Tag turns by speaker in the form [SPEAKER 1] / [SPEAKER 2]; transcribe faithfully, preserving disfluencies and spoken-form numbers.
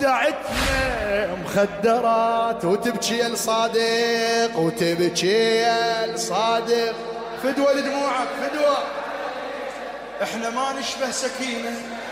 [SPEAKER 1] ودعتنا مخدرات وتبكي الصادق وتبكي الصادق. فدوى لدموعك فدوى. احنا ما نشبه سكينة